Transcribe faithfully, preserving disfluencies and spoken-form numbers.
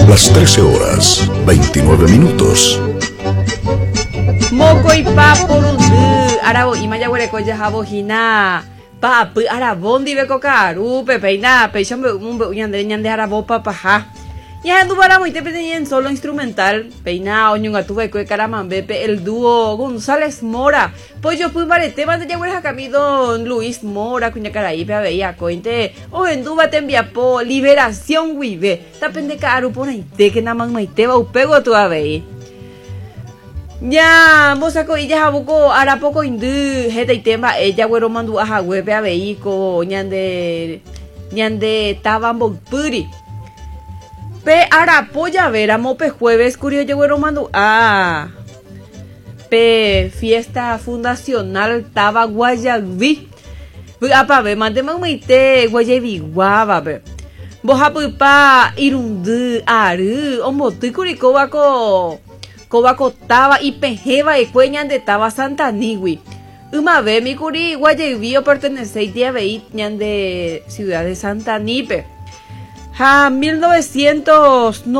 Las trece horas, veintinueve minutos. Moco y papo rundu, arabo y mayaguereco ya jabojina. Papu arabondi beko karu, pepeina, peixambe umbe uñande ñande arabo papaja. Ya andu para muy te en solo instrumental, peina oñunga tuve que caramambepe el dúo González Mora. Pues yo fui marete mande ya hueja camido Luis Mora, cuña caraí pe veía cointe. O en duba te envía po liberación wibe. Tapende caru ponaite que naman maite va upego tu avei. Ya, mosaco y ya jabuco arapoco indu, jeta y tema, ella güero mandu aja huepe a veico, ñande, ñande tabambo puri. Pe arapoya vera mope jueves curio yo güero mandu a. Pe fiesta fundacional taba guayaví. Apa ve, mande mamite guayaví guava pe. Bojapupa irundu aru, ombo tuicurico vaco. Cobaco taba y pejeba y cueñan de taba Santa Nigui. Uma ve mi curi guayevío pertenece a ñan de ciudad de Santa Nipe. Ja mil novecientos